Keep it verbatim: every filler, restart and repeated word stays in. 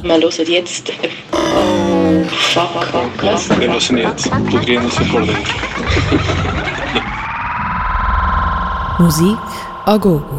Wir hören jetzt... Oh, fuck, was? Wir hören jetzt Putrianos Recording. Musik a gogo.